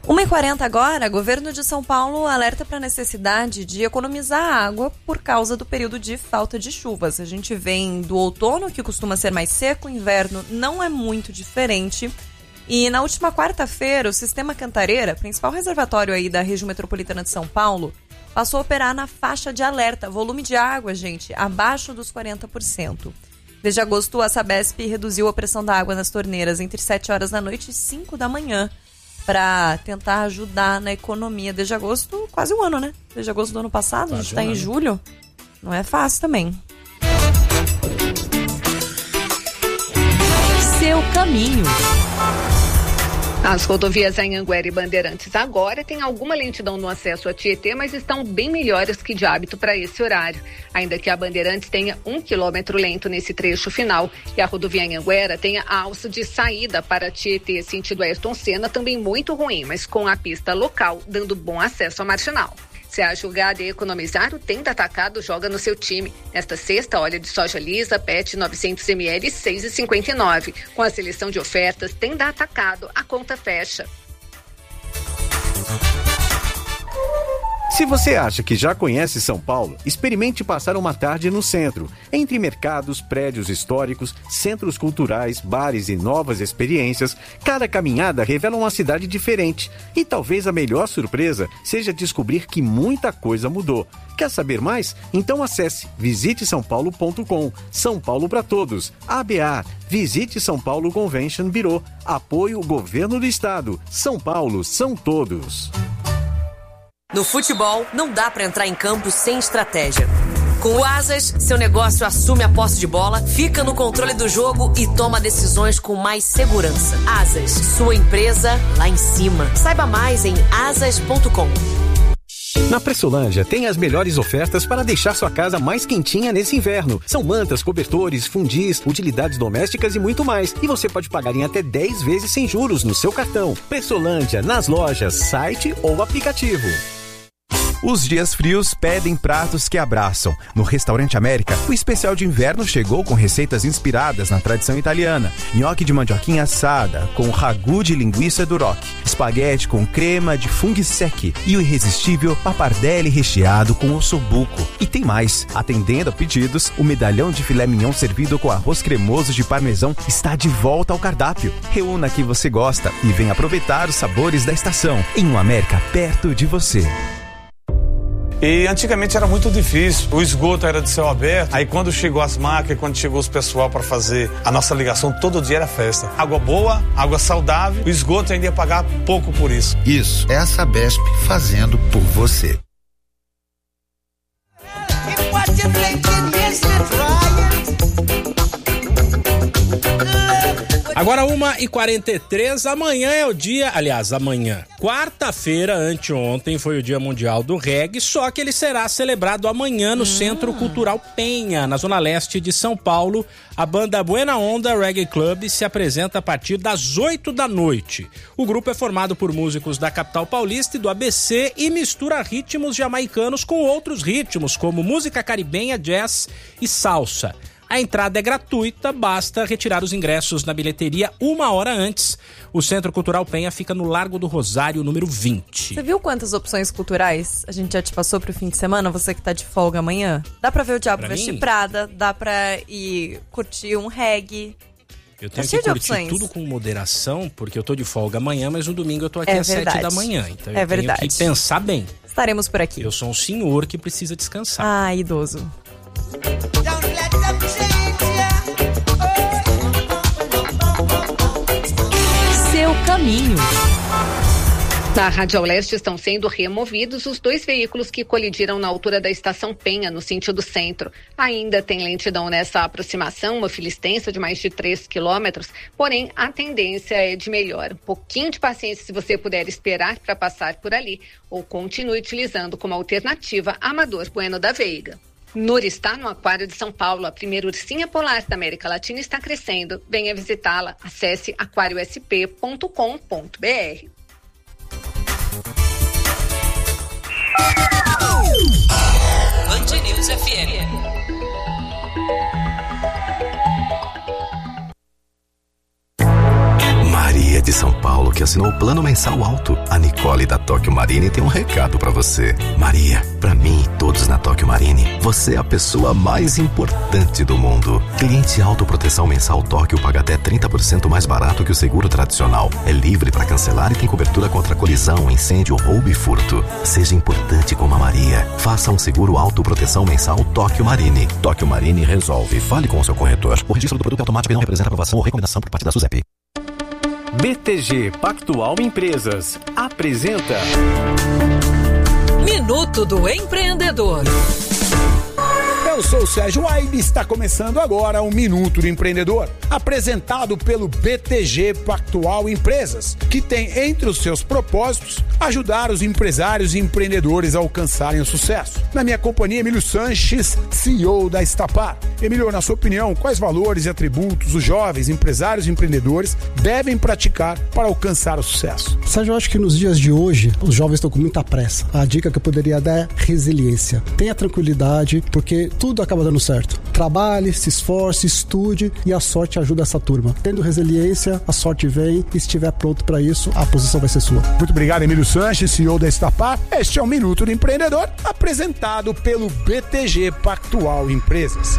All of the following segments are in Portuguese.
1h40 agora, governo de São Paulo alerta para a necessidade de economizar água por causa do período de falta de chuvas. A gente vem do outono, que costuma ser mais seco, o inverno não é muito diferente. E na última quarta-feira, o Sistema Cantareira, principal reservatório aí da região metropolitana de São Paulo, passou a operar na faixa de alerta. Volume de água, gente, abaixo dos 40%. Desde agosto, a Sabesp reduziu a pressão da água nas torneiras entre 7 horas da noite e 5 da manhã para tentar ajudar na economia. Desde agosto, quase um ano, né? Desde agosto do ano passado, a gente está em julho. Não é fácil também. Seu caminho. As rodovias Anhanguera e Bandeirantes agora têm alguma lentidão no acesso a Tietê, mas estão bem melhores que de hábito para esse horário. Ainda que a Bandeirantes tenha 1 quilômetro lento nesse trecho final e a rodovia Anhanguera tenha a alça de saída para Tietê, sentido Ayrton Senna, também muito ruim, mas com a pista local dando bom acesso à marginal. Se a julgada e economizar, o Tenda Atacado joga no seu time. Nesta sexta, óleo de soja lisa, PET 900 ml, 6,59. Com a seleção de ofertas Tenda Atacado, a conta fecha. Se você acha que já conhece São Paulo, experimente passar uma tarde no centro. Entre mercados, prédios históricos, centros culturais, bares e novas experiências, cada caminhada revela uma cidade diferente. E talvez a melhor surpresa seja descobrir que muita coisa mudou. Quer saber mais? Então acesse visitesaopaulo.com. São Paulo para todos. ABA. Visite São Paulo Convention Bureau. Apoio Governo do Estado. São Paulo são todos. No futebol, não dá pra entrar em campo sem estratégia. Com o Asas, seu negócio assume a posse de bola, fica no controle do jogo e toma decisões com mais segurança. Asas, sua empresa lá em cima. Saiba mais em asas.com. Na Pressolândia tem as melhores ofertas para deixar sua casa mais quentinha nesse inverno. São mantas, cobertores, fundis, utilidades domésticas e muito mais. E você pode pagar em até 10 vezes sem juros no seu cartão. Pressolândia, nas lojas, site ou aplicativo. Os dias frios pedem pratos que abraçam. No Restaurante América, o especial de inverno chegou com receitas inspiradas na tradição italiana. Nhoque de mandioquinha assada, com ragu de linguiça duroc. Espaguete com crema de funghi secchi. E o irresistível pappardelle recheado com ossobuco. E tem mais. Atendendo a pedidos, o medalhão de filé mignon servido com arroz cremoso de parmesão está de volta ao cardápio. Reúna que você gosta e venha aproveitar os sabores da estação. Em um América perto de você. E antigamente era muito difícil, o esgoto era de céu aberto, aí quando chegou as máquinas, quando chegou os pessoal para fazer a nossa ligação, todo dia era festa. Água boa, água saudável, o esgoto ainda ia pagar pouco por isso. Isso é a Sabesp fazendo por você. Agora 1h43, amanhã é o dia, aliás, amanhã, quarta-feira, anteontem, foi o Dia Mundial do Reggae, só que ele será celebrado amanhã no Centro Cultural Penha, na Zona Leste de São Paulo. A banda Buena Onda Reggae Club se apresenta a partir das 8 da noite. O grupo é formado por músicos da capital paulista e do ABC e mistura ritmos jamaicanos com outros ritmos, como música caribenha, jazz e salsa. A entrada é gratuita, basta retirar os ingressos na bilheteria 1 hora antes. O Centro Cultural Penha fica no Largo do Rosário, número 20. Você viu quantas opções culturais a gente já te passou pro fim de semana? Você que tá de folga amanhã? Dá pra ver o Diabo Veste Prada, dá pra ir curtir um reggae. Eu tenho que curtir tudo com moderação, porque eu tô de folga amanhã, mas no domingo eu tô aqui às 7 da manhã. Então eu tenho que pensar bem. Estaremos por aqui. Eu sou um senhor que precisa descansar. Ah, idoso. Seu caminho. Na Radial Leste estão sendo removidos os 2 veículos que colidiram na altura da Estação Penha, no sentido centro. Ainda tem lentidão nessa aproximação, uma fila extensa de mais de 3 quilômetros, porém a tendência é de melhora. Um pouquinho de paciência se você puder esperar para passar por ali, ou continue utilizando como alternativa Amador Bueno da Veiga. Nur está no Aquário de São Paulo, a primeira ursinha polar da América Latina está crescendo. Venha visitá-la, acesse aquariosp.com.br. Band News FM. Maria de São Paulo, que assinou o plano mensal alto. A Nicole da Tóquio Marine tem um recado pra você. Maria, pra mim e todos na Tóquio Marine, você é a pessoa mais importante do mundo. Cliente autoproteção mensal Tóquio paga até 30% mais barato que o seguro tradicional. É livre pra cancelar e tem cobertura contra colisão, incêndio, roubo e furto. Seja importante como a Maria. Faça um seguro autoproteção mensal Tóquio Marine. Tóquio Marine resolve. Fale com o seu corretor. O registro do produto é automático e não representa aprovação ou recomendação por parte da SUSEP. BTG Pactual Empresas apresenta Minuto do Empreendedor. Eu sou o Sérgio Aibe e está começando agora o Minuto do Empreendedor, apresentado pelo BTG Pactual Empresas, que tem entre os seus propósitos ajudar os empresários e empreendedores a alcançarem o sucesso. Na minha companhia, Emílio Sanches, CEO da Estapar. Emílio, na sua opinião, quais valores e atributos os jovens empresários e empreendedores devem praticar para alcançar o sucesso? Sérgio, eu acho que nos dias de hoje, os jovens estão com muita pressa. A dica que eu poderia dar é resiliência. Tenha tranquilidade, porque tudo acaba dando certo. Trabalhe, se esforce, estude e a sorte ajuda essa turma. Tendo resiliência, a sorte vem e se estiver pronto para isso, a posição vai ser sua. Muito obrigado, Emílio Sanches, CEO da Estapar. Este é o Minuto do Empreendedor, apresentado pelo BTG Pactual Empresas.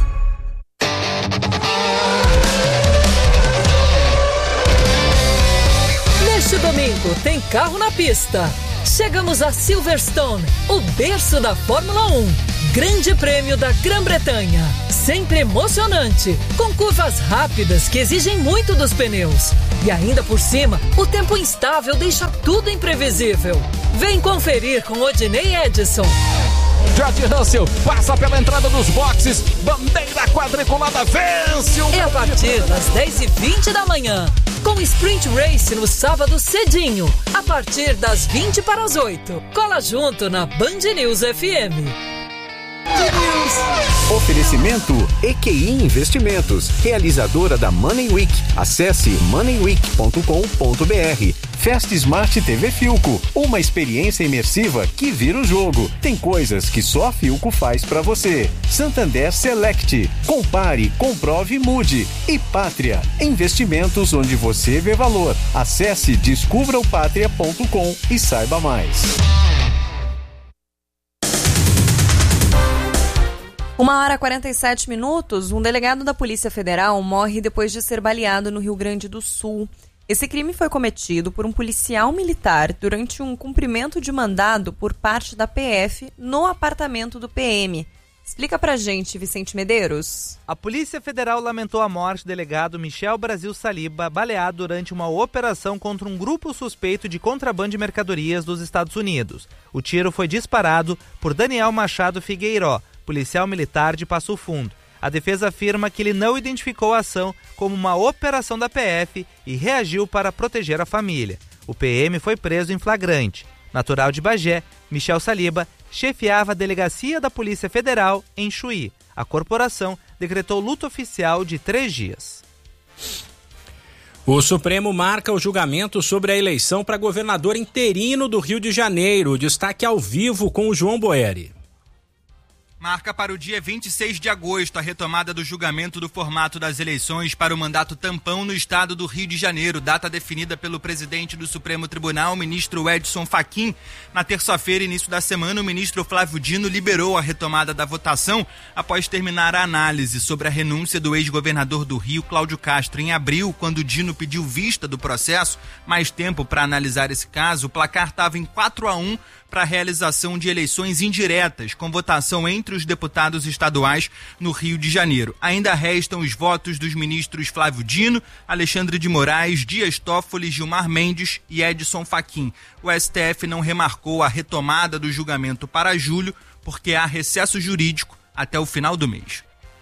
Neste domingo tem carro na pista. Chegamos a Silverstone, o berço da Fórmula 1. Grande Prêmio da Grã-Bretanha. Sempre emocionante, com curvas rápidas que exigem muito dos pneus. E ainda por cima, o tempo instável deixa tudo imprevisível. Vem conferir com Odinei Edson. George Russell passa pela entrada dos boxes, bandeira quadriculada, vence o... É a partir das 10h20 da manhã, com Sprint Race no sábado cedinho, a partir das 20 para as 8. Cola junto na Band News FM. Oferecimento EQI Investimentos, realizadora da Money Week. Acesse moneyweek.com.br. Fast Smart TV Filco, uma experiência imersiva que vira o jogo. Tem coisas que só a Filco faz pra você. Santander Select, compare, comprove, mude. E Pátria, investimentos onde você vê valor. Acesse descubraopatria.com e saiba mais. 1h47, um delegado da Polícia Federal morre depois de ser baleado no Rio Grande do Sul. Esse crime foi cometido por um policial militar durante um cumprimento de mandado por parte da PF no apartamento do PM. Explica pra gente, Vicente Medeiros. A Polícia Federal lamentou a morte do delegado Michel Brasil Saliba, baleado durante uma operação contra um grupo suspeito de contrabando de mercadorias dos Estados Unidos. O tiro foi disparado por Daniel Machado Figueiró, policial militar de Passo Fundo. A defesa afirma que ele não identificou a ação como uma operação da PF e reagiu para proteger a família. O PM foi preso em flagrante. Natural de Bagé, Michel Saliba chefiava a delegacia da Polícia Federal em Chuí. A corporação decretou luto oficial de 3 dias. O Supremo marca o julgamento sobre a eleição para governador interino do Rio de Janeiro. Destaque ao vivo com o João Boeri. Marca para o dia 26 de agosto a retomada do julgamento do formato das eleições para o mandato tampão no estado do Rio de Janeiro, data definida pelo presidente do Supremo Tribunal, ministro Edson Fachin. Na terça-feira, início da semana, o ministro Flávio Dino liberou a retomada da votação após terminar a análise sobre a renúncia do ex-governador do Rio, Cláudio Castro. Em abril, quando Dino pediu vista do processo, mais tempo para analisar esse caso, o placar estava em 4-1 para a realização de eleições indiretas, com votação entre os deputados estaduais no Rio de Janeiro. Ainda restam os votos dos ministros Flávio Dino, Alexandre de Moraes, Dias Toffoli, Gilmar Mendes e Edson Fachin. O STF não remarcou a retomada do julgamento para julho, porque há recesso jurídico até o final do mês.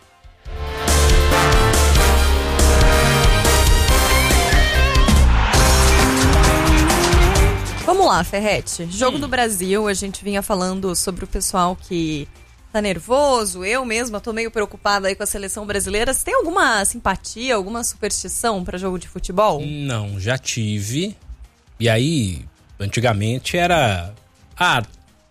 Vamos lá, Ferretti. Jogo do Brasil, a gente vinha falando sobre o pessoal que tá nervoso. Eu mesma tô meio preocupada aí com a seleção brasileira. Você tem alguma simpatia, alguma superstição pra jogo de futebol? Não, já tive. E aí, antigamente era...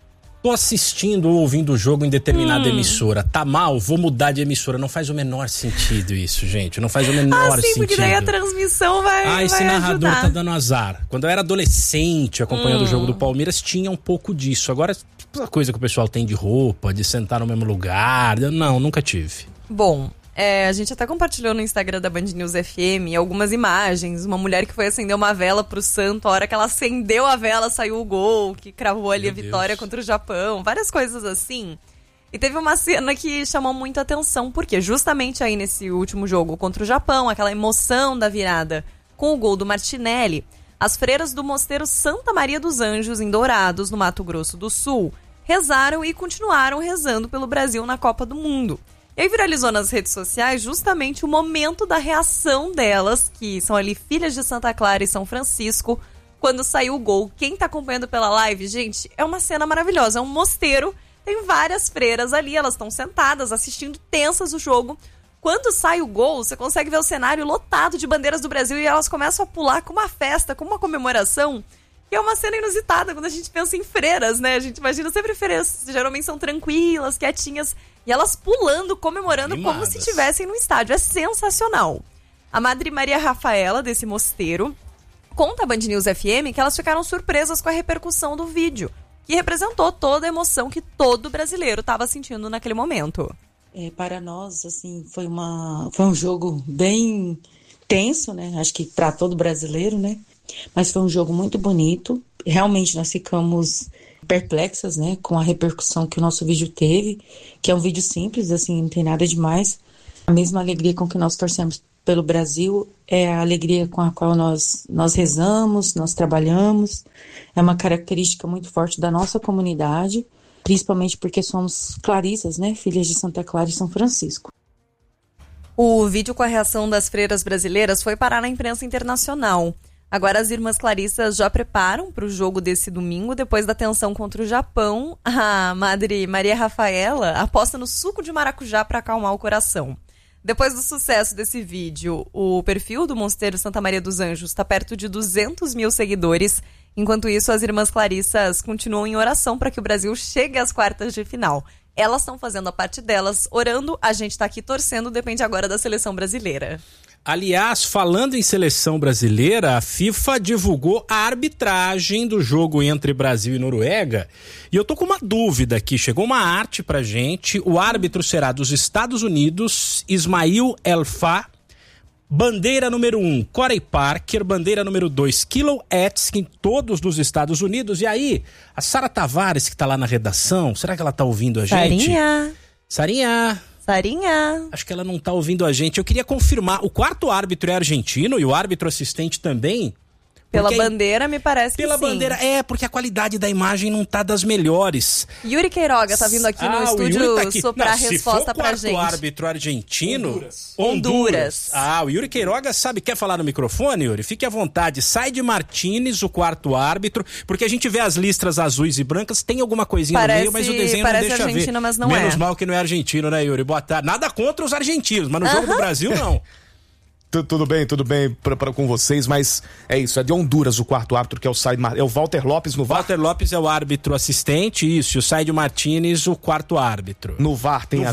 tô assistindo ou ouvindo o jogo em determinada emissora. Tá mal? Vou mudar de emissora. Não faz o menor sentido isso, gente. Não faz o menor sentido. Porque daí a transmissão vai esse narrador ajudar. tá dando azar. Quando eu era adolescente, acompanhando o jogo do Palmeiras, tinha um pouco disso. Agora, a coisa que o pessoal tem de roupa, de sentar no mesmo lugar, não, nunca tive. Bom, a gente até compartilhou no Instagram da Band News FM algumas imagens. Uma mulher que foi acender uma vela pro santo, a hora que ela acendeu a vela saiu o gol, que cravou ali a vitória contra o Japão. Várias coisas assim. E teve uma cena que chamou muito a atenção, porque justamente aí nesse último jogo contra o Japão, aquela emoção da virada com o gol do Martinelli, as freiras do Mosteiro Santa Maria dos Anjos, em Dourados, no Mato Grosso do Sul, rezaram e continuaram rezando pelo Brasil na Copa do Mundo. E aí viralizou nas redes sociais justamente o momento da reação delas, que são ali filhas de Santa Clara e São Francisco, quando saiu o gol. Quem tá acompanhando pela live, gente, é uma cena maravilhosa. É um mosteiro, tem várias freiras ali, elas estão sentadas, assistindo tensas o jogo. Quando sai o gol, você consegue ver o cenário lotado de bandeiras do Brasil e elas começam a pular com uma festa, com uma comemoração. E é uma cena inusitada quando a gente pensa em freiras, né? A gente imagina sempre freiras, geralmente são tranquilas, quietinhas, e elas pulando, comemorando como se estivessem no estádio. É sensacional. A Madre Maria Rafaela, desse mosteiro, conta a Band News FM que elas ficaram surpresas com a repercussão do vídeo, que representou toda a emoção que todo brasileiro estava sentindo naquele momento. Para nós, assim, foi um jogo bem tenso, né? Acho que para todo brasileiro, né? Mas foi um jogo muito bonito. Realmente nós ficamos perplexas, né, com a repercussão que o nosso vídeo teve, que é um vídeo simples, assim, não tem nada demais. A mesma alegria com que nós torcemos pelo Brasil é a alegria com a qual nós rezamos, nós trabalhamos. É uma característica muito forte da nossa comunidade, principalmente porque somos clarissas, né, filhas de Santa Clara e São Francisco. O vídeo com a reação das freiras brasileiras foi parar na imprensa internacional. Agora as irmãs Clarissas já preparam para o jogo desse domingo, depois da tensão contra o Japão. A Madre Maria Rafaela aposta no suco de maracujá para acalmar o coração. Depois do sucesso desse vídeo, o perfil do Mosteiro Santa Maria dos Anjos está perto de 200 mil seguidores. Enquanto isso, as irmãs Clarissas continuam em oração para que o Brasil chegue às quartas de final. Elas estão fazendo a parte delas, orando, a gente está aqui torcendo, depende agora da seleção brasileira. Aliás, falando em seleção brasileira, a FIFA divulgou a arbitragem do jogo entre Brasil e Noruega. E eu tô com uma dúvida aqui, chegou uma arte pra gente. O árbitro será dos Estados Unidos, Ismail El-Fa. Bandeira número 1, Corey Parker. Bandeira número 2, Kilo Atskin, todos dos Estados Unidos. E aí, a Sara Tavares, que tá lá na redação, será que ela tá ouvindo a gente? Sarinha! Acho que ela não tá ouvindo a gente. Eu queria confirmar, o quarto árbitro é argentino e o árbitro assistente também? Pela bandeira, me parece que sim. Pela bandeira, porque a qualidade da imagem não tá das melhores. Yuri Queiroga tá vindo aqui no estúdio tá soprar a resposta pra gente. Se for o quarto árbitro argentino... Honduras. O Yuri Queiroga sabe, quer falar no microfone, Yuri? Fique à vontade. Said Martínez, o quarto árbitro, porque a gente vê as listras azuis e brancas, tem alguma coisinha no meio, mas o desenho não deixa argentino, ver. Mas não Menos mal que não é argentino, né, Yuri? Boa tarde. Nada contra os argentinos, mas no jogo do Brasil, não. Tudo bem com vocês, mas é isso, é de Honduras o quarto árbitro, que é o Said Martínez, é o Walter Lopes no VAR. Walter Lopes é o árbitro assistente, isso, e o Said Martínez o quarto árbitro. No VAR tem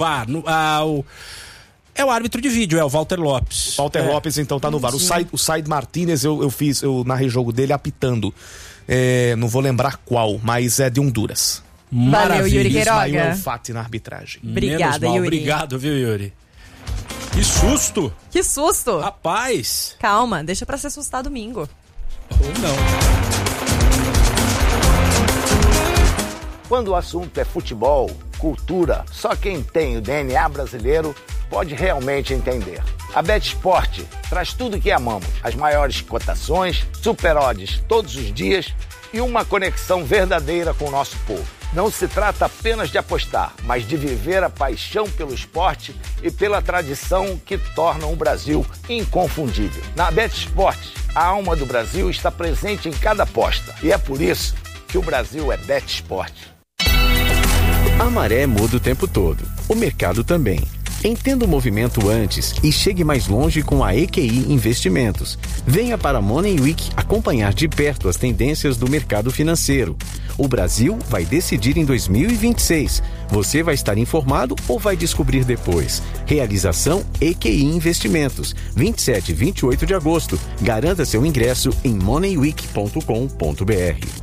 é o árbitro de vídeo, é o Walter Lopes. Walter Lopes então tá no VAR. O Said Martínez eu narrei jogo dele apitando, não vou lembrar qual, mas é de Honduras. Valeu, Yuri Queiroga. Ismail El-Fati na arbitragem. Obrigada, Yuri. Obrigado, viu, Yuri? Que susto! Rapaz! Calma, deixa pra se assustar domingo. Ou não. Quando o assunto é futebol, cultura, só quem tem o DNA brasileiro pode realmente entender. A BetSport traz tudo que amamos. As maiores cotações, super odds todos os dias e uma conexão verdadeira com o nosso povo. Não se trata apenas de apostar, mas de viver a paixão pelo esporte e pela tradição que tornam o Brasil inconfundível. Na BetSport, a alma do Brasil está presente em cada aposta. E é por isso que o Brasil é BetSport. A maré muda o tempo todo. O mercado também. Entenda o movimento antes e chegue mais longe com a EQI Investimentos. Venha para a Money Week acompanhar de perto as tendências do mercado financeiro. O Brasil vai decidir em 2026. Você vai estar informado ou vai descobrir depois? Realização EQI Investimentos, 27 e 28 de agosto. Garanta seu ingresso em moneyweek.com.br.